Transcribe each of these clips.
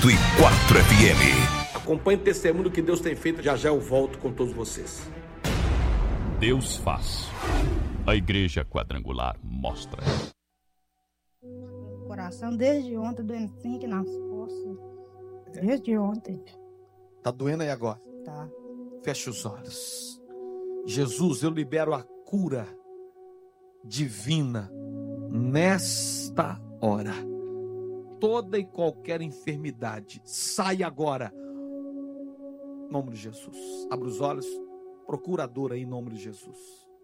FM. Acompanhe o testemunho que Deus tem feito. Já já eu volto com todos vocês. Deus faz. A Igreja Quadrangular mostra. Coração desde ontem doendo aqui nas costas. Desde ontem. Tá doendo aí agora? Tá. Feche os olhos. Jesus, eu libero a cura divina nesta hora. Toda e qualquer enfermidade sai agora. Em nome de Jesus. Abra os olhos. Procura a dor aí em nome de Jesus.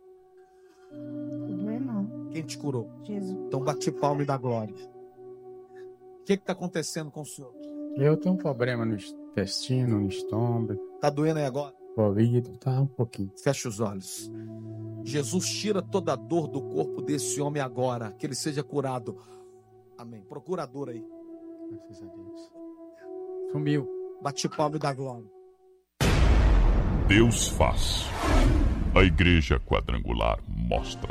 Não doeu não. Quem te curou? Jesus. Então bate palma e dá glória. O que está acontecendo com o senhor? Eu tenho um problema no intestino, no estômago. Tá doendo aí agora? Covid, tá um pouquinho. Feche os olhos. Jesus, tira toda a dor do corpo desse homem agora. Que ele seja curado. Amém. Procura a dor aí. Graças a Deus. Sumiu. Bate palma e dá glória. Deus faz. A Igreja Quadrangular mostra.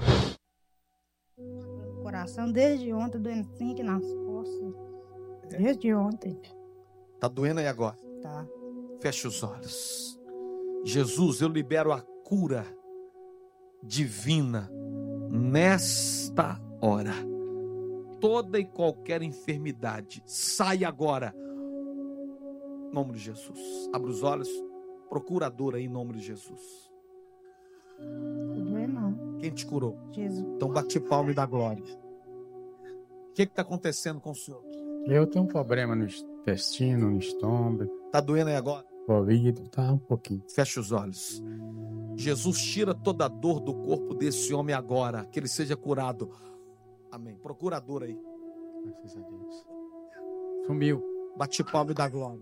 Coração desde ontem doendo aqui nas costas. Desde ontem. Tá doendo aí agora? Tá. Feche os olhos. Jesus, eu libero a cura divina nesta hora. Toda e qualquer enfermidade sai agora. Em nome de Jesus. Abra os olhos. Procura a dor aí em nome de Jesus. Não doeu não. Quem te curou? Jesus. Então bate palma e dá glória. O que está acontecendo com o senhor? Eu tenho um problema no intestino, no estômago. Tá doendo aí agora? Covid, tá um pouquinho. Feche os olhos. Jesus, tira toda a dor do corpo desse homem agora. Que ele seja curado. Amém. Procura a dor aí. Graças a Deus. Sumiu. Bate palma e dá glória.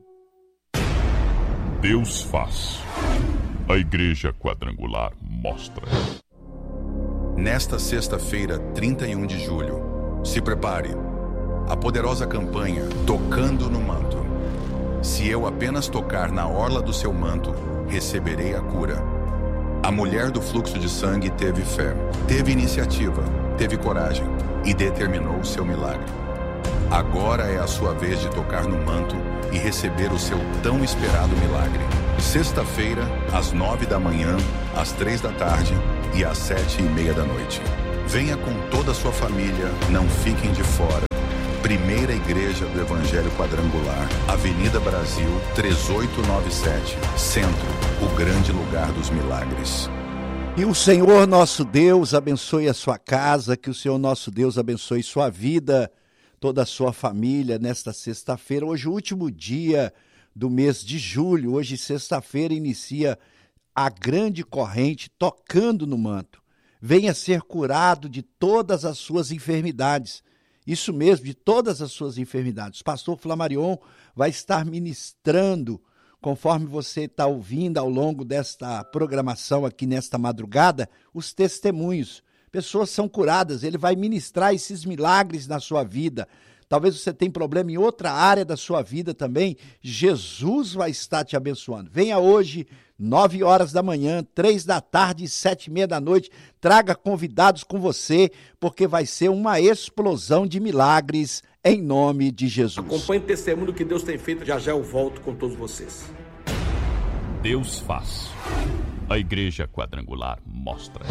Deus faz. A Igreja Quadrangular mostra. Nesta sexta-feira, 31 de julho, se prepare. A poderosa campanha Tocando no Manto. Se eu apenas tocar na orla do seu manto, receberei a cura. A mulher do fluxo de sangue teve fé, teve iniciativa, teve coragem e determinou o seu milagre. Agora é a sua vez de tocar no manto e receber o seu tão esperado milagre. Sexta-feira, às 9 da manhã, às 3 da tarde e às 7:30 da noite. Venha com toda a sua família, não fiquem de fora. Primeira Igreja do Evangelho Quadrangular, Avenida Brasil, 3897, Centro, o grande lugar dos milagres. E o Senhor nosso Deus abençoe a sua casa, que o Senhor nosso Deus abençoe sua vida, toda a sua família nesta sexta-feira. Hoje, o último dia do mês de julho. Hoje, sexta-feira, inicia a grande corrente Tocando no Manto. Venha ser curado de todas as suas enfermidades. Isso mesmo, de todas as suas enfermidades. O pastor Flamarion vai estar ministrando, conforme você está ouvindo ao longo desta programação aqui nesta madrugada, os testemunhos. Pessoas são curadas, ele vai ministrar esses milagres na sua vida. Talvez você tenha problema em outra área da sua vida também. Jesus vai estar te abençoando. Venha hoje, 9 horas da manhã, 3 da tarde e 7:30 da noite. Traga convidados com você, porque vai ser uma explosão de milagres em nome de Jesus. Acompanhe o testemunho que Deus tem feito. Já já eu volto com todos vocês. Deus faz. A Igreja Quadrangular mostra.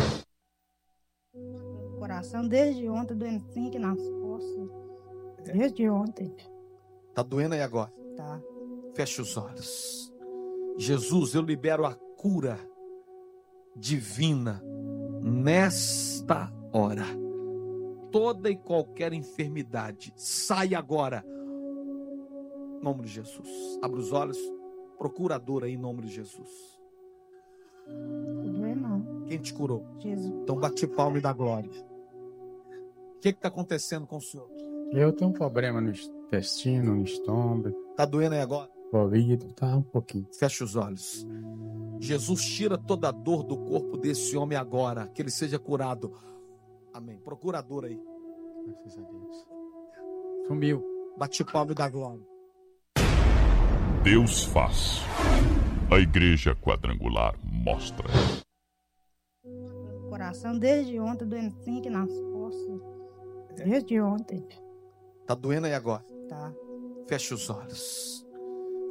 Coração desde ontem doendo aqui nas costas. Desde ontem. Tá doendo aí agora? Tá. Feche os olhos. Jesus, eu libero a cura divina nesta hora. Toda e qualquer enfermidade sai agora. Em nome de Jesus. Abra os olhos. Procura a dor aí em nome de Jesus. Não doeu não. Quem te curou? Jesus. Então bate palma e dá glória. O que está acontecendo com o senhor? Eu tenho um problema no intestino, no estômago. Tá doendo aí agora? Covid, tá um pouquinho. Feche os olhos. Jesus, tira toda a dor do corpo desse homem agora. Que ele seja curado. Amém. Procura a dor aí. Graças a Deus. Sumiu. Bate palma e dá glória. Deus faz. A Igreja Quadrangular mostra. Coração desde ontem doendo aqui nas costas. Desde ontem. Tá doendo aí agora? Tá. Feche os olhos.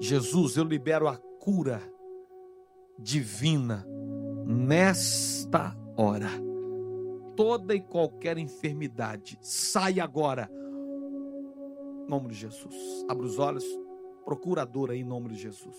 Jesus, eu libero a cura divina nesta hora. Toda e qualquer enfermidade, sai agora. Em nome de Jesus. Abra os olhos, procura a dor aí em nome de Jesus.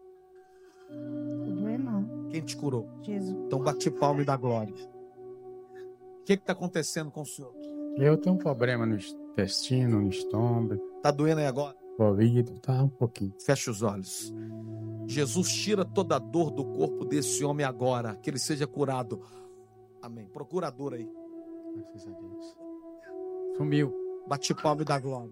Não é não. Quem te curou? Jesus. Então bate palma e dá glória. O que está acontecendo com o senhor? Eu tenho um problema no intestino, no estômago, Está doendo aí agora? Covid, tá um pouquinho. Feche os olhos. Jesus, tira toda a dor do corpo desse homem agora, que ele seja curado. Amém. Procura a dor aí. Graças a Deus. Sumiu. Bate palma e dá glória.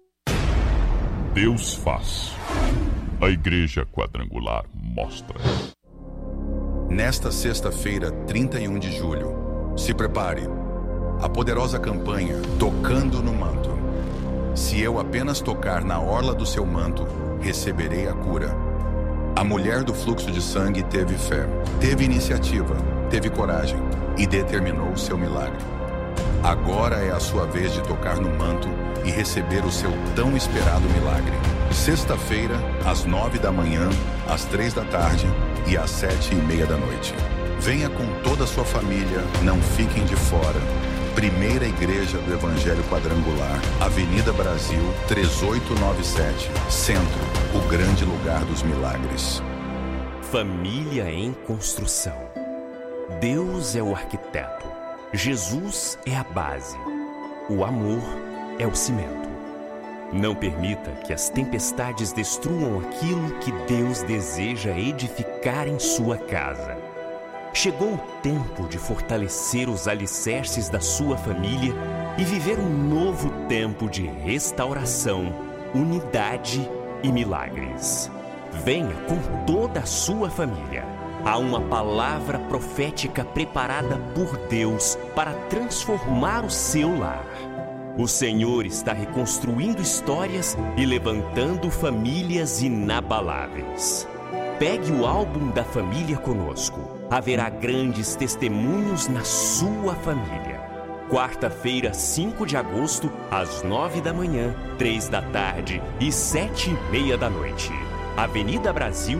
Deus faz. A Igreja Quadrangular mostra. Nesta sexta-feira, 31 de julho, se prepare. A poderosa campanha Tocando no Manto. Se eu apenas tocar na orla do seu manto, receberei a cura. A mulher do fluxo de sangue teve fé, teve iniciativa, teve coragem e determinou o seu milagre. Agora é a sua vez de tocar no manto e receber o seu tão esperado milagre. Sexta-feira, às 9 da manhã, às 3 da tarde e às 7:30 da noite. Venha com toda a sua família, não fiquem de fora. Primeira Igreja do Evangelho Quadrangular, Avenida Brasil, 3897, Centro, o grande lugar dos milagres. Família em construção. Deus é o arquiteto. Jesus é a base. O amor é o cimento. Não permita que as tempestades destruam aquilo que Deus deseja edificar em sua casa. Chegou o tempo de fortalecer os alicerces da sua família e viver um novo tempo de restauração, unidade e milagres. Venha com toda a sua família. Há uma palavra profética preparada por Deus para transformar o seu lar. O Senhor está reconstruindo histórias e levantando famílias inabaláveis. Pegue o álbum da família conosco. Haverá grandes testemunhos na sua família. Quarta-feira, 5 de agosto, às 9 da manhã, 3 da tarde e 7:30 da noite. Avenida Brasil,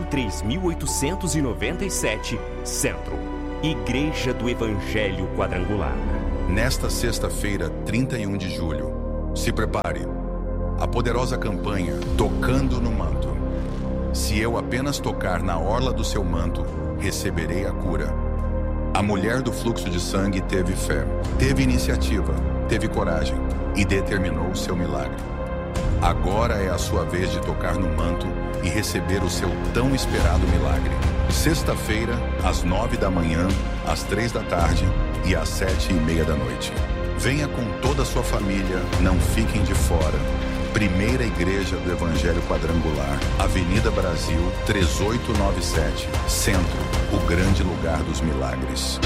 3897, Centro. Igreja do Evangelho Quadrangular. Nesta sexta-feira, 31 de julho, se prepare. A poderosa campanha Tocando no Manto. Se eu apenas tocar na orla do seu manto, receberei a cura. A mulher do fluxo de sangue teve fé, teve iniciativa, teve coragem e determinou o seu milagre. Agora é a sua vez de tocar no manto e receber o seu tão esperado milagre. Sexta-feira, às 9 da manhã, às 3 da tarde e às 7:30 da noite. Venha com toda a sua família, não fiquem de fora. Primeira Igreja do Evangelho Quadrangular, Avenida Brasil, 3897, Centro, o grande lugar dos milagres.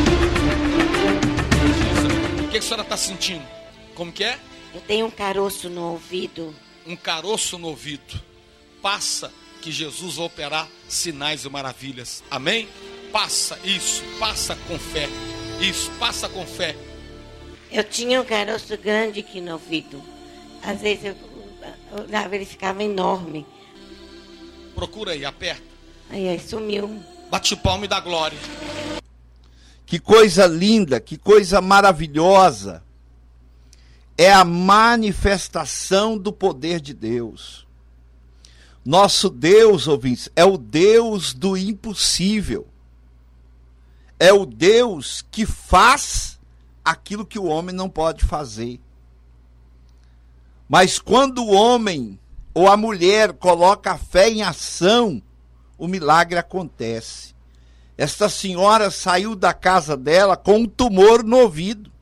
O que a senhora está sentindo? Como que é? Eu tenho um caroço no ouvido. Um caroço no ouvido. Passa que Jesus vai operar sinais e maravilhas. Amém? Passa isso, passa com fé. Isso, passa com fé. Eu tinha um caroço grande aqui no ouvido. Às vezes eu olhava, ele ficava enorme. Procura aí, aperta. Aí sumiu. Bate palma e dá glória. Que coisa linda, que coisa maravilhosa. É a manifestação do poder de Deus. Nosso Deus, ouvintes, é o Deus do impossível. É o Deus que faz aquilo que o homem não pode fazer. Mas quando o homem ou a mulher coloca a fé em ação, o milagre acontece. Esta senhora saiu da casa dela com um tumor no ouvido.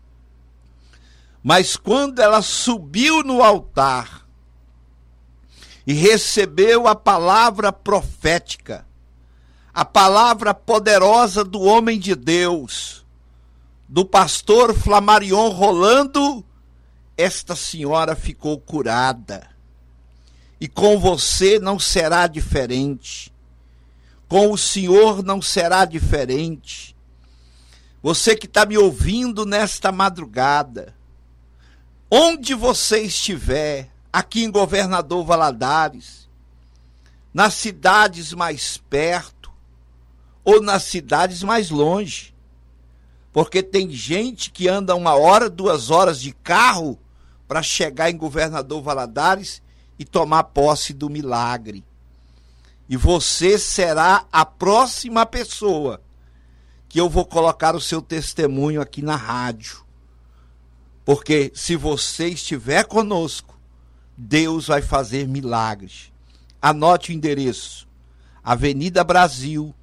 Mas quando ela subiu no altar e recebeu a palavra profética, a palavra poderosa do homem de Deus, do pastor Flamarion Rolando, esta senhora ficou curada. E com você não será diferente. Com o Senhor não será diferente. Você que está me ouvindo nesta madrugada, onde você estiver, aqui em Governador Valadares, nas cidades mais perto ou nas cidades mais longe. Porque tem gente que anda 1 hora, 2 horas de carro para chegar em Governador Valadares e tomar posse do milagre. E você será a próxima pessoa que eu vou colocar o seu testemunho aqui na rádio. Porque se você estiver conosco, Deus vai fazer milagres. Anote o endereço: Avenida Brasil,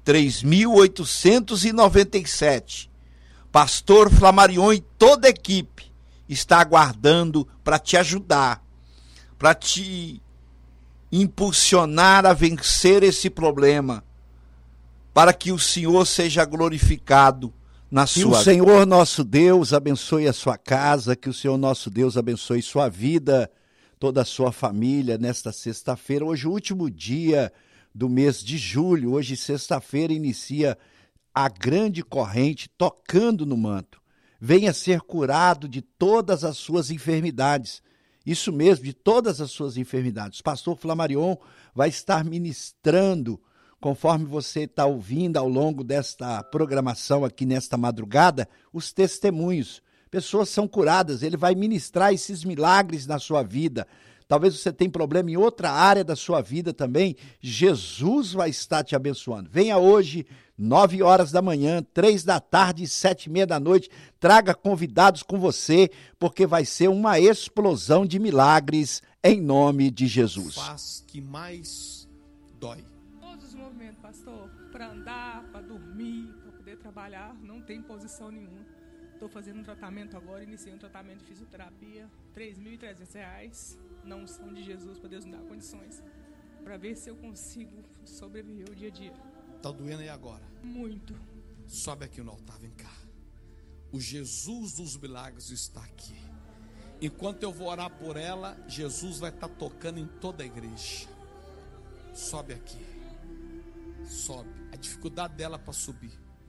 3897. Pastor Flamarion e toda a equipe está aguardando para te ajudar, para te impulsionar a vencer esse problema, para que o Senhor seja glorificado na sua vida. Que o Senhor nosso Deus abençoe a sua casa, que o Senhor nosso Deus abençoe sua vida, toda a sua família, nesta sexta-feira. Hoje, o último dia do mês de julho, hoje, sexta-feira, inicia a grande corrente tocando no manto. Venha ser curado de todas as suas enfermidades. Isso mesmo, de todas as suas enfermidades. O pastor Flamarion vai estar ministrando, conforme você está ouvindo ao longo desta programação aqui nesta madrugada, os testemunhos. Pessoas são curadas, ele vai ministrar esses milagres na sua vida. Talvez você tenha problema em outra área da sua vida também. Jesus vai estar te abençoando. Venha hoje, 9 horas da manhã, 3 da tarde e 7h30 da noite. Traga convidados com você, porque vai ser uma explosão de milagres em nome de Jesus. Faz que mais dói. Todos os movimentos, pastor, para andar, para dormir, para poder trabalhar, não tem posição nenhuma. Estou fazendo um tratamento agora, iniciei um tratamento de fisioterapia, R$3.300, na unção de Jesus, para Deus me dar condições, para ver se eu consigo sobreviver o dia a dia. Tá doendo aí agora? Muito. Sobe aqui no altar, vem cá. O Jesus dos milagres está aqui. Enquanto eu vou orar por ela, Jesus vai estar tocando em toda a igreja. Sobe aqui. Sobe. A dificuldade dela para subir.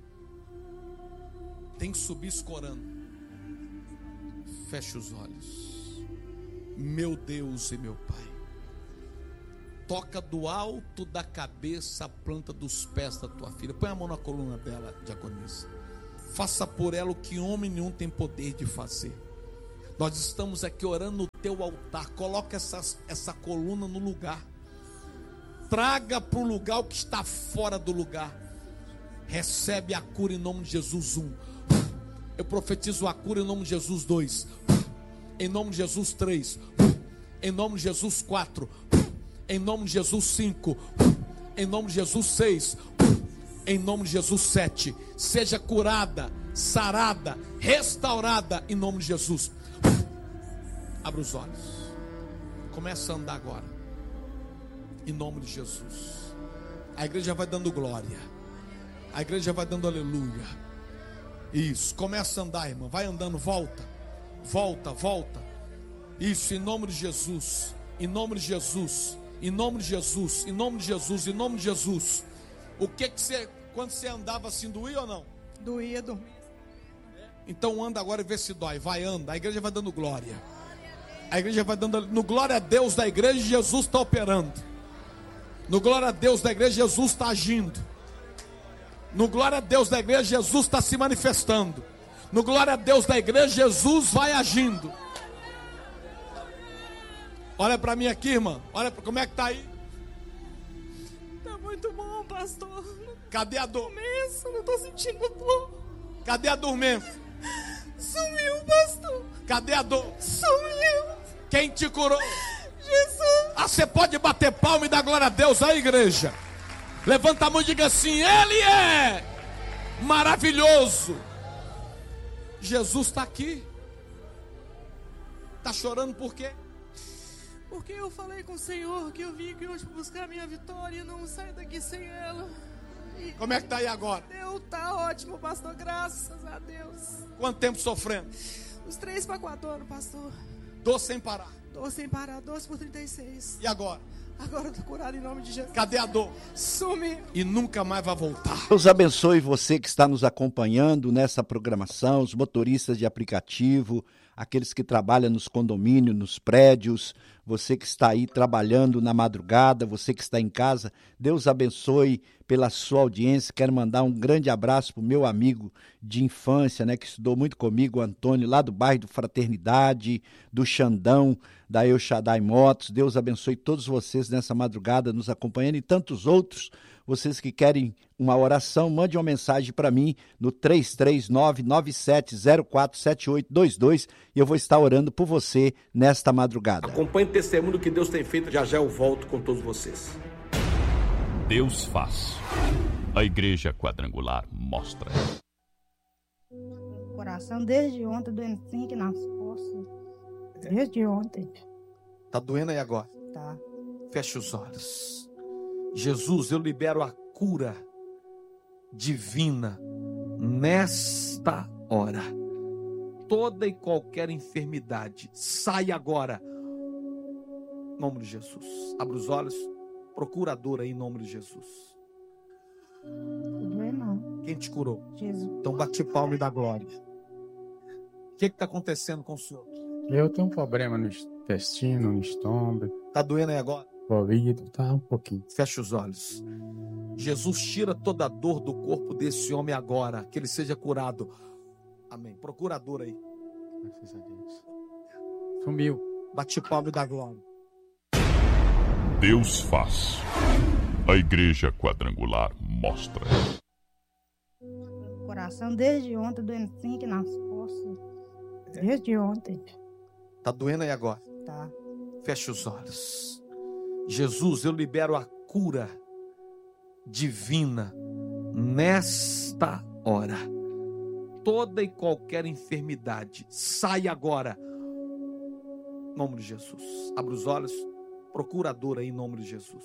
Tem que subir escorando. Feche os olhos. Meu Deus e meu Pai, toca do alto da cabeça a planta dos pés da tua filha. Põe a mão na coluna dela, diaconisa. Faça por ela o que homem nenhum tem poder de fazer. Nós estamos aqui orando no teu altar. Coloca essa coluna no lugar. Traga para o lugar o que está fora do lugar. Recebe a cura em nome de Jesus. 1. Eu profetizo a cura em nome de Jesus. 2. Em nome de Jesus. 3. Em nome de Jesus. 4. Em nome de Jesus. 5. Em nome de Jesus. 6. Em nome de Jesus. 7. Seja curada, sarada, restaurada em nome de Jesus. Abra os olhos. Começa a andar agora. Em nome de Jesus. A igreja vai dando glória. A igreja vai dando aleluia. Isso, começa a andar, irmã. Vai andando, volta. Volta, volta. Isso, em nome de Jesus. Em nome de Jesus. Em nome de Jesus. Em nome de Jesus. Em nome de Jesus. O que você, quando você andava assim, doía ou não? Doía. Então anda agora e vê se dói. Vai, anda. A igreja vai dando glória. A igreja vai dando. No glória a Deus da igreja, Jesus está operando. No glória a Deus da igreja, Jesus está agindo. No glória a Deus da igreja, Jesus está se manifestando. No glória a Deus da igreja, Jesus vai agindo. Olha para mim aqui, irmã. Olha como é que está aí. Tá muito bom, pastor. Cadê a dor? Imenso, não estou sentindo dor. Cadê a dormência? Sumiu, pastor. Cadê a dor? Sumiu. Quem te curou? Jesus. Ah, você pode bater palma e dar glória a Deus aí, igreja. Levanta a mão e diga assim: Ele é maravilhoso. Jesus está aqui. Está chorando por quê? Porque eu falei com o Senhor que eu vim aqui hoje para buscar a minha vitória e não saio daqui sem ela. E como é que está aí agora? Deus está ótimo, pastor, graças a Deus. Quanto tempo sofrendo? Uns 3 para 4 anos, pastor. Dor sem parar. Dor sem parar, 12 por 36. E agora? Agora eu estou curado em nome de Jesus. Cadê a dor? Sumiu. E nunca mais vai voltar. Deus abençoe você que está nos acompanhando nessa programação, os motoristas de aplicativo, aqueles que trabalham nos condomínios, nos prédios, você que está aí trabalhando na madrugada, você que está em casa, Deus abençoe pela sua audiência. Quero mandar um grande abraço para o meu amigo de infância, né, que estudou muito comigo, o Antônio, lá do bairro do Fraternidade, do Xandão, da El Shaddai Motos. Deus abençoe todos vocês nessa madrugada nos acompanhando e tantos outros. Vocês que querem uma oração, mande uma mensagem para mim no 339-9704-7822 e eu vou estar orando por você nesta madrugada. Acompanhe o testemunho que Deus tem feito. Já já eu volto com todos vocês. Deus faz. A Igreja Quadrangular mostra. Coração desde ontem, doendo assim aqui nas costas. Desde ontem. Tá doendo aí agora? Tá. Feche os olhos. Jesus, eu libero a cura divina nesta hora. Toda e qualquer enfermidade, sai agora. Em nome de Jesus. Abra os olhos. Procura a dor aí em nome de Jesus. Não é não. Quem te curou? Jesus. Então bate palma e dá glória. O que está acontecendo com o senhor? Eu tenho um problema no intestino, no estômago. Tá doendo aí agora? Ouvido, tá um pouquinho. Feche os olhos. Jesus, tira toda a dor do corpo desse homem agora. Que ele seja curado. Amém. Procura a dor aí. Graças a Deus. Sumiu. Bate palma e dá glória. Deus faz. A Igreja Quadrangular mostra. Coração desde ontem, doendo assim aqui nas costas. Desde ontem. Tá doendo aí agora? Tá. Feche os olhos. Jesus, eu libero a cura divina nesta hora. Toda e qualquer enfermidade, sai agora. Em nome de Jesus. Abra os olhos. Procura a dor aí em nome de Jesus.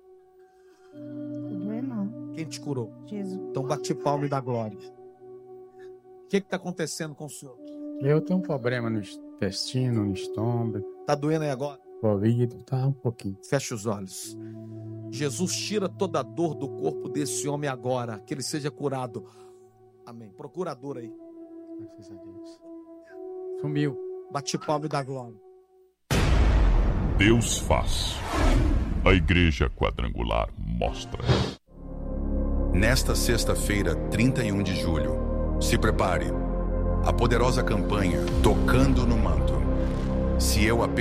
Não é não. Quem te curou? Jesus. Então bate palma e dá glória. O que está acontecendo com o senhor? Eu tenho um problema no intestino, no estômago. Tá doendo aí agora? Ouvido, tá um pouquinho. Feche os olhos. Jesus, tira toda a dor do corpo desse homem agora. Que ele seja curado. Amém. Procura a dor aí. Graças a Deus. Sumiu. Bate palma e dá glória. Deus faz. A Igreja Quadrangular mostra. Nesta sexta-feira, 31 de julho, se prepare. A poderosa campanha Tocando no Manto. Se eu apenas